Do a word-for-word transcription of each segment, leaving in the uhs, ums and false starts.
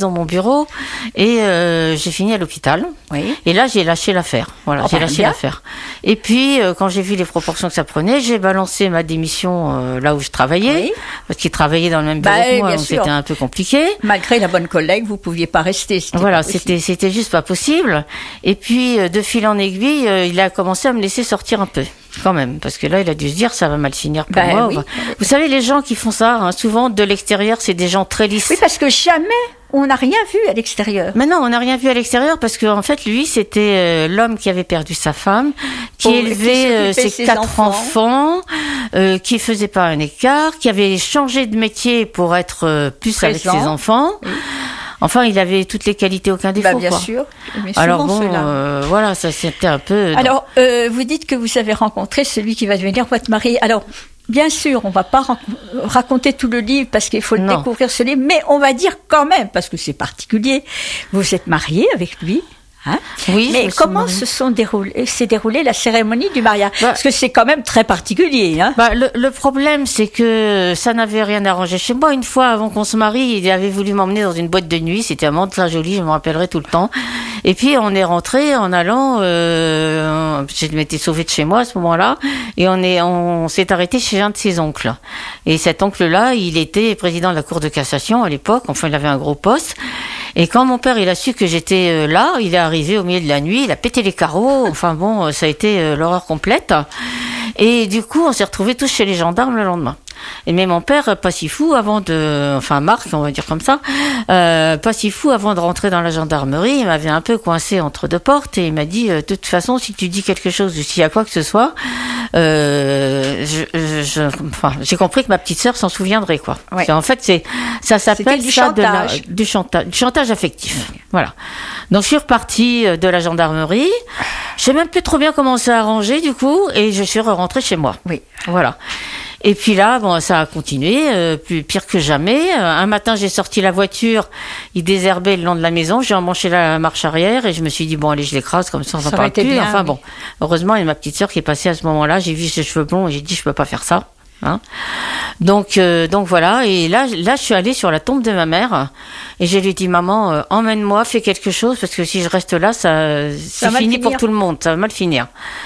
dans mon bureau et euh, j'ai fini à l'hôpital. Oui. Et là, j'ai lâché l'affaire. Voilà, Oh, j'ai ben, lâché bien. l'affaire. Et puis, euh, quand j'ai vu les proportions que ça prenait, j'ai balancé ma démission euh, là où je travaillais, Oui. parce qu'ils travaillaient dans le même bureau Bah, que oui, moi, bien donc sûr. c'était un peu compliqué. Malgré la bonne collègue, vous pouviez pas rester. C'était Voilà, pas possible. c'était c'était juste pas possible. Et puis, euh, de fil en aiguille, euh, il a commencé à me laisser sortir un peu. Quand même, parce que là, il a dû se dire, ça va mal finir pour Ben moi. oui. Enfin, vous savez, les gens qui font ça, hein, souvent, de l'extérieur, c'est des gens très lisses. Oui, parce que jamais on n'a rien vu à l'extérieur. Mais non, on n'a rien vu à l'extérieur parce qu'en en fait, lui, c'était euh, l'homme qui avait perdu sa femme, qui Pauvre, élevait qui euh, s'occupait ses de ses quatre enfants. enfants, euh, qui faisait pas un écart, qui avait changé de métier pour être euh, plus avec Présent. ses enfants. Oui. Enfin, il avait toutes les qualités, aucun défaut. Bah, bien quoi. sûr. Mais souvent Alors bon, ceux-là. euh, voilà, ça c'était un peu. Alors, euh, vous dites que vous avez rencontré celui qui va devenir votre mari. Alors, bien sûr, on va pas rac- raconter tout le livre parce qu'il faut le Non. découvrir ce livre, mais on va dire quand même, parce que c'est particulier, vous êtes marié avec lui. Hein, Oui, je mais me suis comment mariée. se sont déroulées, s'est déroulée la cérémonie du mariage? Bah, Parce que c'est quand même très particulier. Hein. Bah, le, le problème, c'est que ça n'avait rien arrangé chez moi. Une fois, avant qu'on se marie, il avait voulu m'emmener dans une boîte de nuit. C'était un moment très joli, je me rappellerai tout le temps. Et puis, on est rentré en allant... Euh, je m'étais sauvée de chez moi à ce moment-là. Et on est, on s'est arrêté chez un de ses oncles. Et cet oncle-là, il était président de la Cour de cassation à l'époque. Enfin, il avait un gros poste. Et quand mon père, il a su que j'étais euh, là, il est arrivé au milieu de la nuit, il a pété les carreaux. Enfin bon, euh, ça a été euh, l'horreur complète. Et du coup, on s'est retrouvés tous chez les gendarmes le lendemain. Et mais mon père, pas si fou, avant de... Enfin, Marc, on va dire comme ça, euh, pas si fou, avant de rentrer dans la gendarmerie, il m'avait un peu coincé entre deux portes et il m'a dit, euh, de toute façon, si tu dis quelque chose ou s'il y a quoi que ce soit, euh, je, je, je- enfin, j'ai compris que ma petite sœur s'en souviendrait, quoi. Ouais. C'est- En fait, c'est ça s'appelle C'était du ça de la- chantage. du chantage, du chantage affectif. Voilà. Donc je suis repartie euh, de la gendarmerie. Je sais même plus trop bien comment ça a arrangé du coup, et je suis rentrée chez moi. Oui. Voilà. Et puis là, bon, ça a continué, euh, plus pire que jamais. Euh, un matin, j'ai sorti la voiture, il désherbait le long de la maison, j'ai emmanché la marche arrière et je me suis dit bon, allez, je l'écrase comme ça, on Ça n'en aurait parle été plus. bien, Enfin oui. bon, heureusement, il y a ma petite sœur qui est passée à ce moment-là. J'ai vu ses cheveux blonds et j'ai dit je peux pas faire ça. Hein. Donc, euh, donc voilà. Et là, là, je suis allée sur la tombe de ma mère et je lui ai dit maman, euh, emmène-moi, fais quelque chose parce que si je reste là, ça, c'est va mal fini pour finir. tout le monde, ça va mal finir.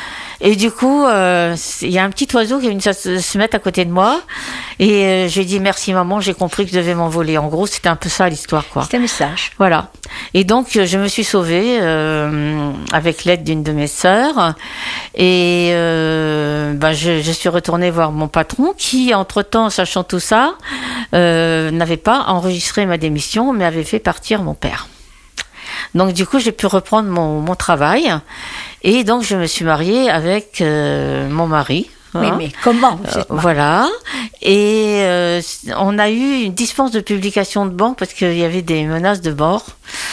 Et du coup, euh, il y a un petit oiseau qui est venu se, se mettre à côté de moi. Et euh, j'ai dit merci maman, j'ai compris que je devais m'envoler. En gros, c'était un peu ça l'histoire, quoi. C'était un message. Voilà. Et donc, euh, je me suis sauvée euh, avec l'aide d'une de mes sœurs. Et euh, bah, je, je suis retournée voir mon patron qui, entre-temps, sachant tout ça, euh, n'avait pas enregistré ma démission, mais avait fait partir mon père. Donc, du coup, j'ai pu reprendre mon, mon travail. Et donc, je me suis mariée avec euh, mon mari. Oui, hein. mais comment vous Euh, êtes marié? voilà. Et euh, on a eu une dispense de publication de banque parce qu'il y avait des menaces de mort.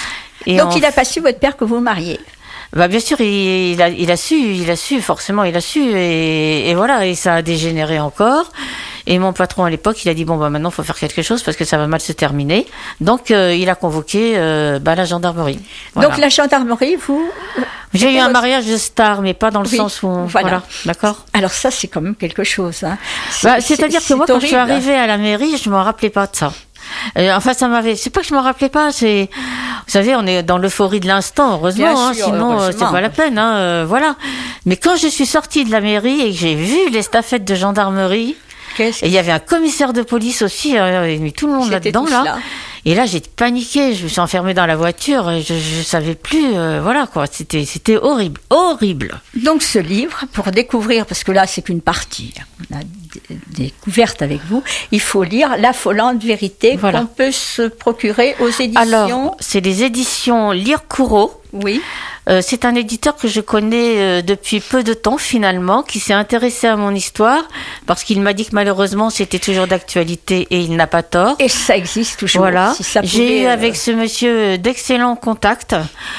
Et Donc, on- il n'a pas su, votre père, que vous vous mariez. bah bien sûr, il, il a, il a su, il a su, forcément, il a su, et, et voilà, et ça a dégénéré encore. Et mon patron à l'époque, il a dit bon bah maintenant, faut faire quelque chose parce que ça va mal se terminer. Donc, euh, il a convoqué euh, bah, la gendarmerie. Voilà. Donc, la gendarmerie, vous... J'ai eu c'était un votre- mariage de star, mais pas dans le Oui, sens où, on- voilà. voilà, d'accord. Alors ça, c'est quand même quelque chose. Hein. Bah, c'est-à-dire que c'est moi, quand je suis horrible. arrivée à la mairie, je me rappelais pas de ça. Euh, enfin, ça m'avait. C'est pas que je me rappelais pas. C'est, vous savez, on est dans l'euphorie de l'instant, heureusement. Bien Hein, sûr, sinon, euh, heureusement. c'est pas la peine. Hein, euh, voilà. Mais quand je suis sortie de la mairie et que j'ai vu l'estafette de gendarmerie, Qu'est-ce et il y avait un commissaire de police aussi, euh, et mis tout le monde Ils étaient là-dedans, tous là. là. Et là, j'ai paniqué. Je me suis enfermée dans la voiture. Et je, je savais plus. euh, voilà quoi. C'était, c'était horrible, horrible. Donc ce livre, pour découvrir, parce que là c'est qu'une partie, on a d- découverte avec vous, il faut lire L'affolante vérité Voilà. qu'on peut se procurer aux éditions. Alors, c'est les éditions Lire Courreau. Oui, Euh, c'est un éditeur que je connais euh, depuis peu de temps finalement, qui s'est intéressé à mon histoire parce qu'il m'a dit que malheureusement c'était toujours d'actualité et il n'a pas tort. et ça existe toujours. Voilà, Si ça j'ai pouvait, eu euh, avec ce monsieur d'excellents contacts,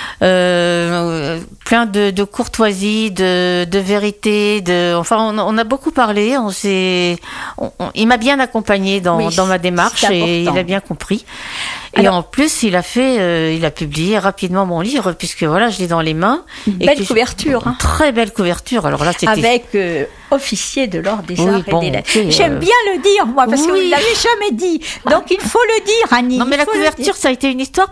euh, plein de, de courtoisie, de, de vérité, de, enfin on, on a beaucoup parlé, on s'est, on- on- il m'a bien accompagné dans, Oui, dans ma démarche c'est et il important. a bien compris. Et Alors- en plus, il a fait, euh, il a publié rapidement mon livre puisque voilà, je l'ai dans les mains. Une Et belle que je- couverture, hein. Très belle couverture. Alors là, c'était. avec euh, officier de l'ordre des Oui, arts bon, et des lettres. ok, J'aime euh, bien le dire, moi, parce que oui. vous ne l'avez jamais dit. Donc il faut le dire, Annie. Non, mais il la faut le couverture, dire. ça a été une histoire